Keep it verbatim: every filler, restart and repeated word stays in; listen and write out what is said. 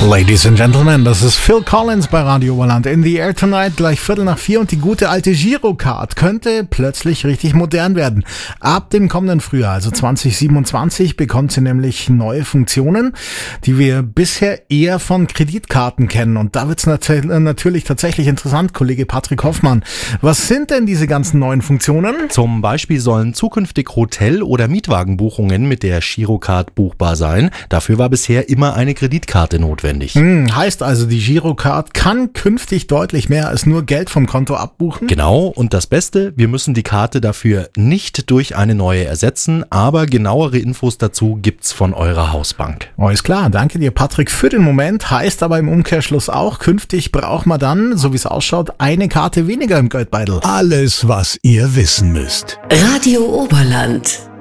Ladies and Gentlemen, das ist Phil Collins bei Radio Oberland. In the Air Tonight, gleich Viertel nach vier, und die gute alte Girocard könnte plötzlich richtig modern werden. Ab dem kommenden Frühjahr, also zwanzig siebenundzwanzig, bekommt sie nämlich neue Funktionen, die wir bisher eher von Kreditkarten kennen. Und da wird's nat- natürlich tatsächlich interessant, Kollege Patrick Hoffmann. Was sind denn diese ganzen neuen Funktionen? Zum Beispiel sollen zukünftig Hotel- oder Mietwagenbuchungen mit der Girocard buchbar sein. Dafür war bisher immer eine Kreditkarte notwendig. Hm, heißt also, die Girocard kann künftig deutlich mehr als nur Geld vom Konto abbuchen? Genau, und das Beste, wir müssen die Karte dafür nicht durch eine neue ersetzen, aber genauere Infos dazu gibt's von eurer Hausbank. Alles klar, danke dir, Patrick, für den Moment. Heißt aber im Umkehrschluss auch, künftig braucht man dann, so wie es ausschaut, eine Karte weniger im Geldbeutel. Alles, was ihr wissen müsst. Radio Oberland.